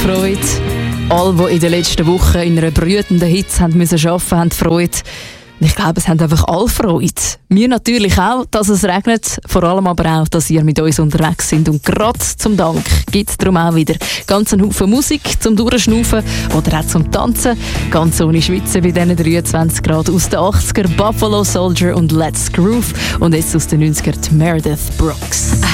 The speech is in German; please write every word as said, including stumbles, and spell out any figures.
Freude. Alle, die in den letzten Wochen in einer brütenden Hitze haben müssen arbeiten, haben Freude. Und ich glaube, es haben einfach alle Freude. Wir natürlich auch, dass es regnet. Vor allem aber auch, dass ihr mit uns unterwegs sind. Und gerade zum Dank gibt es darum auch wieder ganz einen Haufen Musik zum Durchschnaufen oder auch zum Tanzen. Ganz ohne Schwitzen bei diesen dreiundzwanzig Grad. Aus den achtziger Buffalo Soldier und Let's Groove. Und jetzt aus den neunziger die Meredith Brooks.